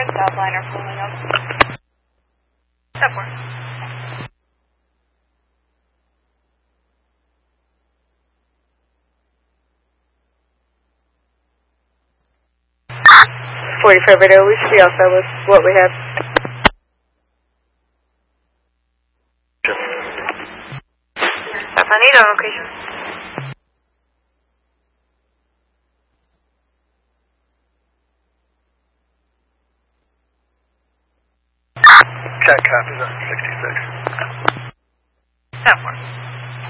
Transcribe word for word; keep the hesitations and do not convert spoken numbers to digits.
and Southline are pulling up. Step four. forty-five radio, we should be all set with what we have. Southline eight on location. Cat copies on sixty-six. Step four.